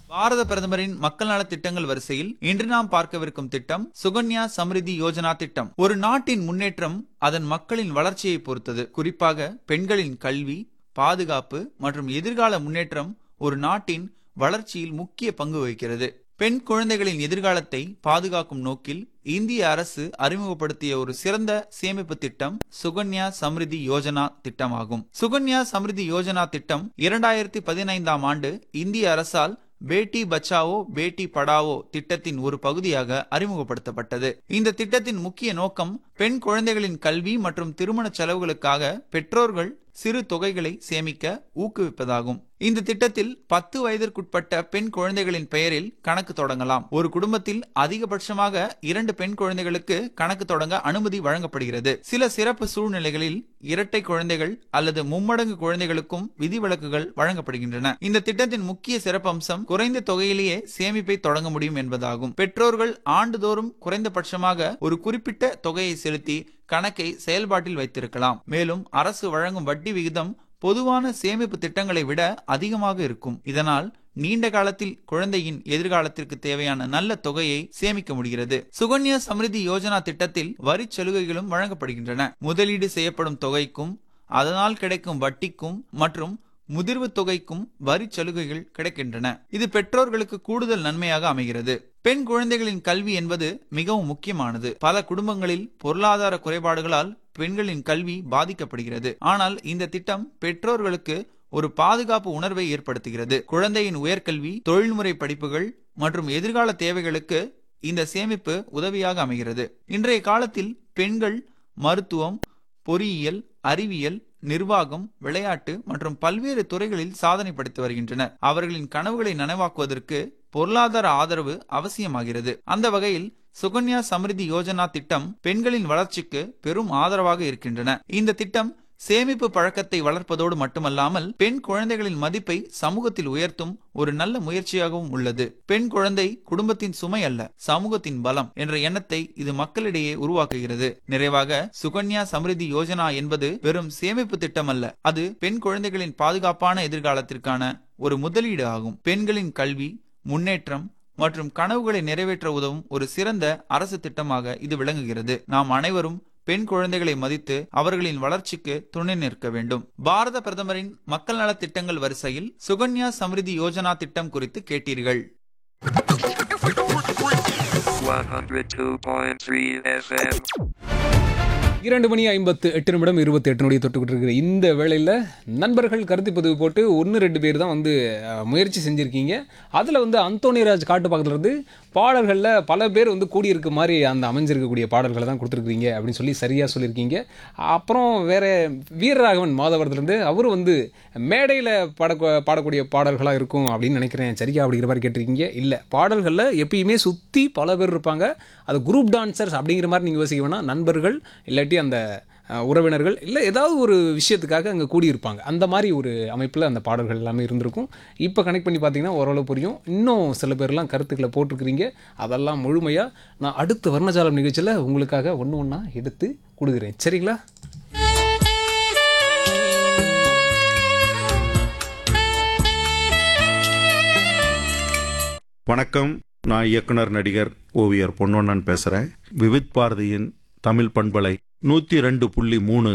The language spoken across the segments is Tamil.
பாரத பிரதமரின் மக்கள் நல திட்டங்கள் வரிசையில் இன்று நாம் பார்க்கவிருக்கும் திட்டம் சுகன்யா சம்ரிதி யோஜனா திட்டம். ஒரு நாட்டின் முன்னேற்றம் அதன் மக்களின் வளர்ச்சியை பொறுத்தது. குறிப்பாக பெண்களின் கல்வி, பாதுகாப்பு மற்றும் எதிர்கால முன்னேற்றம் ஒரு நாட்டின் வளர்ச்சியில் முக்கிய பங்கு வகிக்கிறது. பெண் குழந்தைகளின் எதிர்காலத்தை பாதுகாக்கும் நோக்கில் இந்திய அரசு அறிமுகப்படுத்திய ஒரு சிறந்த சேமிப்பு திட்டம் சுகன்யா சம்ரிதி யோஜனா திட்டமாகும். சுகன்யா சம்ரிதி யோஜனா திட்டம் 2015ஆம் ஆண்டு இந்திய அரசால் பேட்டி பச்சாவோ பேட்டி படாவோ திட்டத்தின் ஒரு பகுதியாக அறிமுகப்படுத்தப்பட்டது. இந்த திட்டத்தின் முக்கிய நோக்கம் பெண் குழந்தைகளின் கல்வி மற்றும் திருமண செலவுகளுக்காக பெற்றோர்கள் சிறு தொகைகளை சேமிக்க ஊக்குவிப்பதாகும். இந்த திட்டத்தில் 10 வயதிற்குட்பட்ட பெண் குழந்தைகளின் பெயரில் கணக்கு தொடங்கலாம். ஒரு குடும்பத்தில் அதிகபட்சமாக 2 பெண் குழந்தைகளுக்கு கணக்கு தொடங்க அனுமதி வழங்கப்படுகிறது. சில சிறப்பு சூழ்நிலைகளில் இரட்டை குழந்தைகள் அல்லது மும்மடங்கு குழந்தைகளுக்கும் விதிவிலக்குகள் வழங்கப்படுகின்றன. இந்த திட்டத்தின் முக்கிய சிறப்பம்சம் குறைந்த தொகையிலேயே சேமிப்பை தொடங்க முடியும் என்பதாகும். பெற்றோர்கள் ஆண்டுதோறும் குறைந்தபட்சமாக ஒரு குறிப்பிட்ட தொகையை செலுத்தி கணக்கை செயல்பாட்டில் வைத்திருக்கலாம். மேலும் அரசு வழங்கும் வட்டி விகிதம் பொதுவான சேமிப்பு திட்டங்களை விட அதிகமாக இருக்கும். இதனால் நீண்ட காலத்தில் குழந்தையின் எதிர்காலத்திற்கு தேவையான நல்ல தொகையை சேமிக்க முடிகிறது. சுகன்யா சம்ரிதி யோஜனா திட்டத்தில் வரி சலுகைகளும் வழங்கப்படுகின்றன. முதலீடு செய்யப்படும் தொகைக்கும் அதனால் கிடைக்கும் வட்டிக்கும் மற்றும் முதிர்வு தொகைக்கும் வரி சலுகைகள் கிடைக்கின்றன. இது பெற்றோர்களுக்கு கூடுதல் நன்மையாக அமைகிறது. பெண் குழந்தைகளின் கல்வி என்பது மிகவும் முக்கியமானது. பல குடும்பங்களில் பொருளாதார குறைபாடுகளால் பெண்களின் கல்வி பாதிக்கப்படுகிறது. ஆனால் இந்த திட்டம் பெற்றோர்களுக்கு ஒரு பாதுகாப்பு உணர்வை ஏற்படுத்துகிறது. குழந்தையின் உயர்கல்வி, தொழில்முறை படிப்புகள் மற்றும் எதிர்கால தேவைகளுக்கு இந்த சேமிப்பு உதவியாக அமைகிறது. இன்றைய காலத்தில் பெண்கள் மருத்துவம், பொறியியல், அறிவியல், நிர்வாகம், விளையாட்டு மற்றும் பல்வேறு துறைகளில் சாதனை படைத்து வருகின்றனர். அவர்களின் கனவுகளை நனவாக்குவதற்கு பொருளாதார ஆதரவு அவசியமாகிறது. அந்த வகையில் சுகன்யா சம்ரிதி யோஜனா திட்டம் பெண்களின் வளர்ச்சிக்கு பெரும் ஆதரவாக இருக்கின்றன. இந்த திட்டம் சேமிப்பு பழக்கத்தை வளர்ப்பதோடு மட்டுமல்லாமல் பெண் குழந்தைகளின் மதிப்பை சமூகத்தில் உயர்த்தும் ஒரு நல்ல முயற்சியாகவும் உள்ளது. பெண் குழந்தை குடும்பத்தின் சுமை அல்ல, சமூகத்தின் பலம் என்ற எண்ணத்தை இது மக்களிடையே உருவாக்குகிறது. நிறைவாக, சுகன்யா சம்ரிதி யோஜனா என்பது வெறும் சேமிப்பு திட்டம் அல்ல, அது பெண் குழந்தைகளின் பாதுகாப்பான எதிர்காலத்திற்கான ஒரு முதலீடு ஆகும். பெண்களின் கல்வி, முன்னேற்றம் மற்றும் கனவுகளை நிறைவேற்ற உதவும் ஒரு சிறந்த அரசு திட்டமாக இது விளங்குகிறது. நாம் அனைவரும் பெண் குழந்தைகளை மதித்து அவர்களின் வளர்ச்சிக்கு துணை நிற்க வேண்டும். பாரத பிரதமரின் மக்கள் நல திட்டங்கள் வரிசையில் சுகன்யா சம்ரிதி யோஜனா திட்டம் குறித்து கேட்டீர்கள். 102.3 FM. 2:58 தொட்டுக்கிட்டு இருக்கிற இந்த வேளையில் நண்பர்கள் கருத்து பதிவு போட்டு 1-2 பேர் தான் முயற்சி செஞ்சுருக்கீங்க. அதில் அந்தோணிராஜ் காட்டு பக்கத்துலேருந்து பாடல்களில் பல பேர் கூடியிருக்க மாதிரி அந்த அமைஞ்சிருக்கக்கூடிய பாடல்களை தான் கொடுத்துருக்குறீங்க அப்படின்னு சொல்லி சரியாக சொல்லியிருக்கீங்க. அப்புறம் வேறு வீரராகவன் மாதவரத்துலேருந்து அவர் மேடையில் பாடக்கூடிய பாடல்களாக இருக்கும் அப்படின்னு நினைக்கிறேன். சரியா அப்படிங்கிற மாதிரி கேட்டிருக்கீங்க. இல்லை, பாடல்களில் எப்பயுமே சுற்றி பல பேர் இருப்பாங்க. அது குரூப் டான்சர்ஸ் அப்படிங்கிற மாதிரி நீங்கள் யோசிக்க வேணாம். நண்பர்கள் இல்லாட்டி அந்த உறவினர்கள் இல்லை ஏதாவது ஒரு விஷயத்துக்காக அங்கே கூடியிருப்பாங்க. அந்த மாதிரி ஒரு அமைப்பில் அந்த பாடல்கள் எல்லாமே இருந்திருக்கும். இப்போ கனெக்ட் பண்ணி பார்த்தீங்கன்னா ஓரளவு புரியும். இன்னும் சில பேர்லாம் கருத்துக்களை போட்டிருக்கிறீங்க. அதெல்லாம் முழுமையாக நான் அடுத்த வர்ணஜாலம் நிகழ்ச்சியில் உங்களுக்காக ஒன்று ஒன்றா எடுத்து கொடுக்குறேன். சரிங்களா? வணக்கம். நான் இயக்குனர், நடிகர், ஓவியர் பொன்னொன்னன் பேசுகிறேன். விவித் பாரதியின் தமிழ் பண்பலை 102.3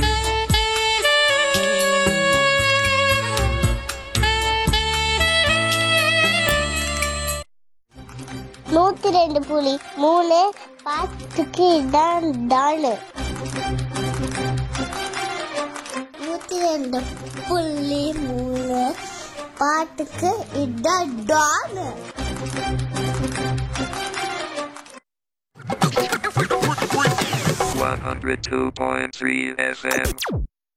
102.3 பாட்டுக்கு இதான் டானு. 102.3 பாட்டுக்கு இதான் டானு. 102.3 FM.